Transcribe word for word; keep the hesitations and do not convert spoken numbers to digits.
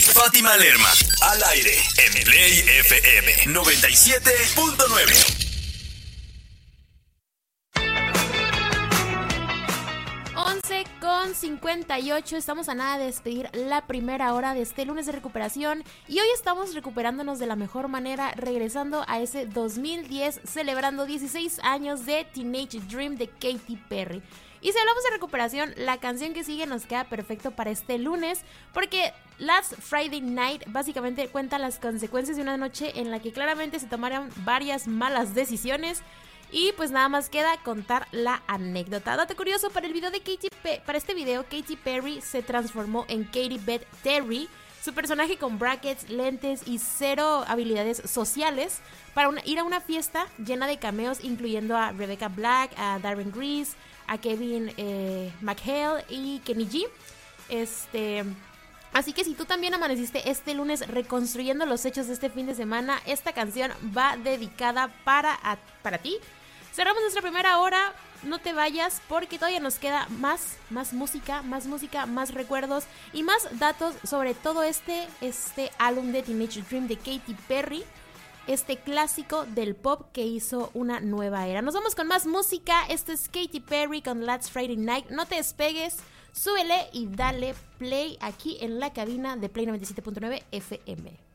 Fátima Lerma, al aire, en Play F M noventa y siete punto nueve. once con cincuenta y ocho, estamos a nada de despedir la primera hora de este lunes de recuperación y hoy estamos recuperándonos de la mejor manera, regresando a ese dos mil diez, celebrando dieciséis años de Teenage Dream de Katy Perry. Y si hablamos de recuperación, la canción que sigue nos queda perfecto para este lunes, porque Last Friday Night básicamente cuenta las consecuencias de una noche en la que claramente se tomaron varias malas decisiones. Y pues nada más queda contar la anécdota. Dato curioso, para el video de Katy Pe- para este video, Katy Perry se transformó en Katy Beth Terry, su personaje con brackets, lentes y cero habilidades sociales, para una, ir a una fiesta llena de cameos, incluyendo a Rebecca Black, a Darren Criss, a Kevin eh, McHale y Kenny G. Este... Así que si tú también amaneciste este lunes reconstruyendo los hechos de este fin de semana, esta canción va dedicada para, a, para ti. Cerramos nuestra primera hora, no te vayas porque todavía nos queda más, más música, más música, más recuerdos y más datos sobre todo este, este álbum de Teenage Dream de Katy Perry, este clásico del pop que hizo una nueva era. Nos vamos con más música, esto es Katy Perry con Last Friday Night, no te despegues. Súbele y dale play aquí en la cabina de Play noventa y siete punto nueve F M.